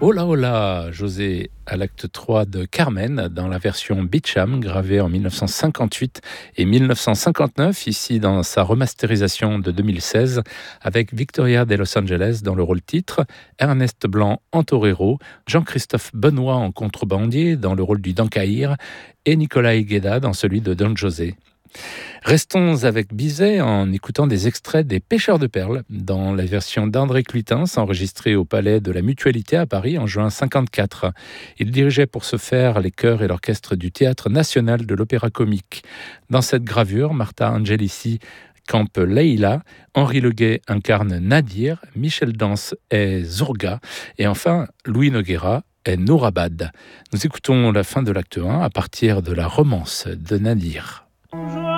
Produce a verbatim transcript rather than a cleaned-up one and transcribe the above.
Hola Hola, José, à l'acte trois de Carmen, dans la version Beecham, gravée en dix-neuf cent cinquante-huit et dix-neuf cent cinquante-neuf, ici dans sa remasterisation de deux mille seize, avec Victoria de Los Angeles dans le rôle titre, Ernest Blanc en torero, Jean-Christophe Benoît en contrebandier dans le rôle du Dancaïr, et Nicolas Higueda dans celui de Don José. Restons avec Bizet en écoutant des extraits des Pêcheurs de perles dans la version d'André Cluitens enregistrée au Palais de la Mutualité à Paris en juin cinquante-quatre. Il dirigeait pour ce faire les chœurs et l'orchestre du Théâtre National de l'Opéra Comique. Dans cette gravure, Martha Angelici campe Leïla, Henri Leguet incarne Nadir, Michel Dance est Zourga et enfin Louis Noguera est Nourabad. Nous écoutons la fin de l'acte un à partir de la romance de Nadir.